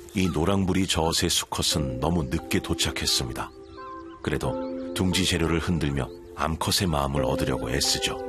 이 노랑부리 젖의 수컷은 너무 늦게 도착했습니다. 그래도 둥지 재료를 흔들며 암컷의 마음을 얻으려고 애쓰죠.